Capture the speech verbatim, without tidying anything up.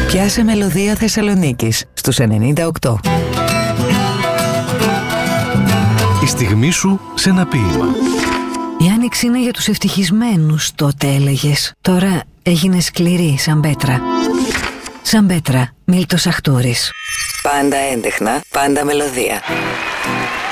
Πιάσε μελωδία Θεσσαλονίκης στους ενενήντα οκτώ. Η στιγμή σου σε ένα ποίημα. Η άνοιξη είναι για τους ευτυχισμένους, τότε έλεγες. Τώρα έγινε σκληρή σαν πέτρα. Σαν πέτρα, Μίλτος Αχτούρης. Πάντα έντεχνα, πάντα μελωδία.